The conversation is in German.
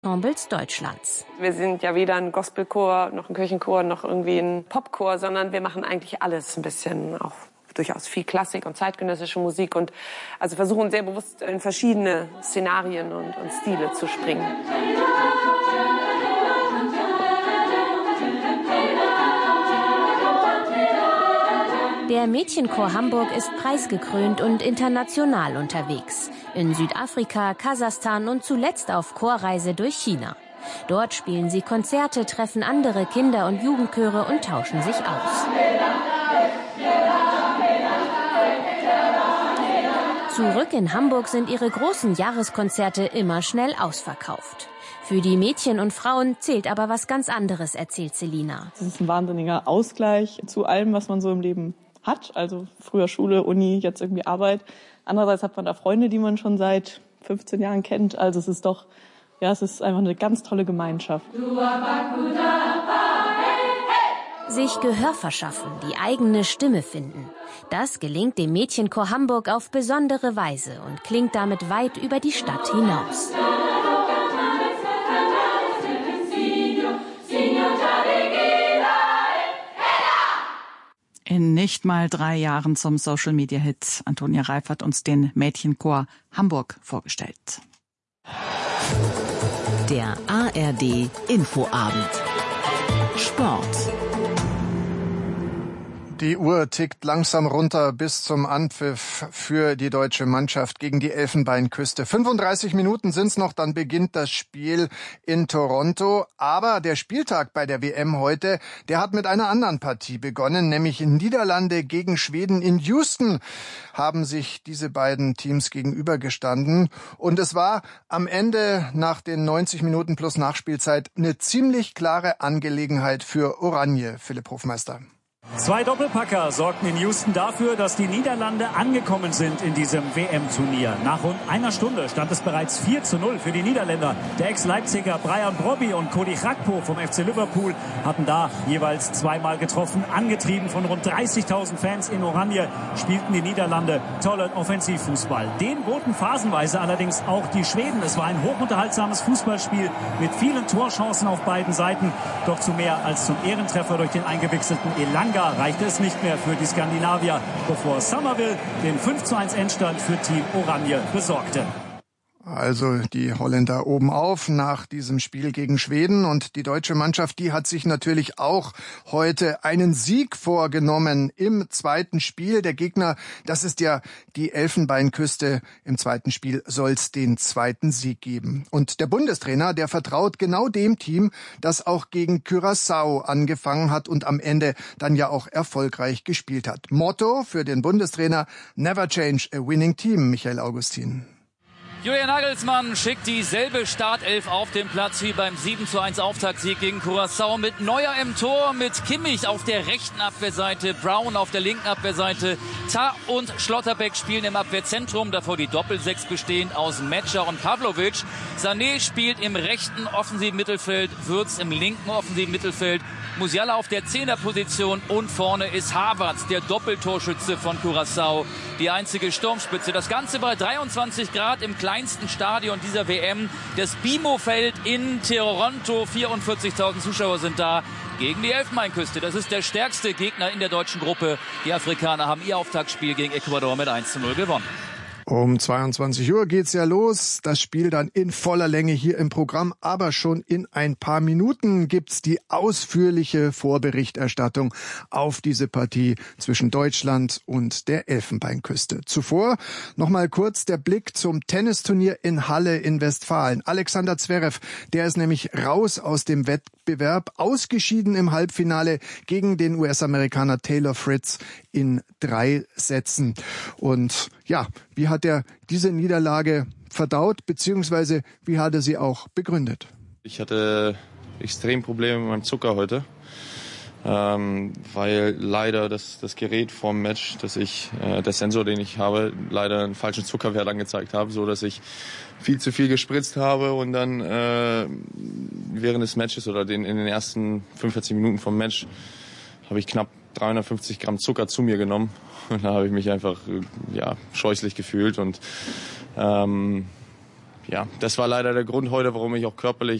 Ensembles Deutschlands. Wir sind ja weder ein Gospelchor, noch ein Kirchenchor, noch irgendwie ein Popchor, sondern wir machen eigentlich alles ein bisschen, auch durchaus viel Klassik und zeitgenössische Musik und also versuchen sehr bewusst in verschiedene Szenarien und Stile zu springen. Der Mädchenchor Hamburg ist preisgekrönt und international unterwegs. In Südafrika, Kasachstan und zuletzt auf Chorreise durch China. Dort spielen sie Konzerte, treffen andere Kinder- und Jugendchöre und tauschen sich aus. Zurück in Hamburg sind ihre großen Jahreskonzerte immer schnell ausverkauft. Für die Mädchen und Frauen zählt aber was ganz anderes, erzählt Selina. Das ist ein wahnsinniger Ausgleich zu allem, was man so im Leben hat. Also früher Schule, Uni, jetzt irgendwie Arbeit. Andererseits hat man da Freunde, die man schon seit 15 Jahren kennt. Also es ist doch, ja, es ist einfach eine ganz tolle Gemeinschaft. Sich Gehör verschaffen, die eigene Stimme finden. Das gelingt dem Mädchenchor Hamburg auf besondere Weise und klingt damit weit über die Stadt hinaus. In nicht mal 3 Jahren zum Social-Media-Hit. Antonia Reif hat uns den Mädchenchor Hamburg vorgestellt. Der ARD Infoabend. Sport. Die Uhr tickt langsam runter bis zum Anpfiff für die deutsche Mannschaft gegen die Elfenbeinküste. 35 Minuten sind's noch, dann beginnt das Spiel in Toronto. Aber der Spieltag bei der WM heute, der hat mit einer anderen Partie begonnen, nämlich in Niederlande gegen Schweden. In Houston haben sich diese beiden Teams gegenübergestanden. Und es war am Ende nach den 90 Minuten plus Nachspielzeit eine ziemlich klare Angelegenheit für Oranje, Philipp Hofmeister. 2 Doppelpacker sorgten in Houston dafür, dass die Niederlande angekommen sind in diesem WM-Turnier. Nach rund einer Stunde stand es bereits 4:0 für die Niederländer. Der Ex-Leipziger Brian Brobby und Cody Gakpo vom FC Liverpool hatten da jeweils zweimal getroffen. Angetrieben von rund 30.000 Fans in Oranje spielten die Niederlande tollen Offensivfußball. Den boten phasenweise allerdings auch die Schweden. Es war ein hochunterhaltsames Fußballspiel mit vielen Torchancen auf beiden Seiten. Doch zu mehr als zum Ehrentreffer durch den eingewechselten Elanga reichte es nicht mehr für die Skandinavier, bevor Somerville den 5:1 Endstand für Team Oranje besorgte. Also die Holländer oben auf nach diesem Spiel gegen Schweden. Und die deutsche Mannschaft, die hat sich natürlich auch heute einen Sieg vorgenommen im zweiten Spiel. Der Gegner, das ist ja die Elfenbeinküste. Im zweiten Spiel soll es den zweiten Sieg geben. Und der Bundestrainer, der vertraut genau dem Team, das auch gegen Curaçao angefangen hat und am Ende dann ja auch erfolgreich gespielt hat. Motto für den Bundestrainer: Never change a winning team, Michael Augustin. Julian Nagelsmann schickt dieselbe Startelf auf den Platz wie beim 7:1 Auftaktsieg gegen Curaçao mit Neuer im Tor, mit Kimmich auf der rechten Abwehrseite, Brown auf der linken Abwehrseite, Tah und Schlotterbeck spielen im Abwehrzentrum, davor die Doppelsechs bestehend aus Metscher und Pavlovic. Sané spielt im rechten offensiven Mittelfeld, Würz im linken offensiven Mittelfeld, Musiala auf der Zehnerposition und vorne ist Havertz, der Doppeltorschütze von Curaçao, die einzige Sturmspitze. Das Ganze bei 23 Grad im kleinsten Stadion dieser WM, das BMO-Feld in Toronto. 44.000 Zuschauer sind da gegen die Elfenbeinküste. Das ist der stärkste Gegner in der deutschen Gruppe. Die Afrikaner haben ihr Auftaktspiel gegen Ecuador mit 1:0 gewonnen. Um 22 Uhr geht's ja los. Das Spiel dann in voller Länge hier im Programm. Aber schon in ein paar Minuten gibt's die ausführliche Vorberichterstattung auf diese Partie zwischen Deutschland und der Elfenbeinküste. Zuvor nochmal kurz der Blick zum Tennisturnier in Halle in Westfalen. Alexander Zverev, der ist nämlich raus aus dem Wettbewerb, ausgeschieden im Halbfinale gegen den US-Amerikaner Taylor Fritz in 3 Sätzen. Und ja, wie hat er diese Niederlage verdaut, beziehungsweise wie hat er sie auch begründet? Ich hatte extrem Probleme mit meinem Zucker heute, weil leider das Gerät vorm Match, der Sensor, den ich habe, leider einen falschen Zuckerwert angezeigt habe, so dass ich viel zu viel gespritzt habe und dann während des Matches oder in den ersten 45 Minuten vom Match habe ich knapp 350 Gramm Zucker zu mir genommen. Und da habe ich mich einfach scheußlich gefühlt und ja, das war leider der Grund heute, warum ich auch körperlich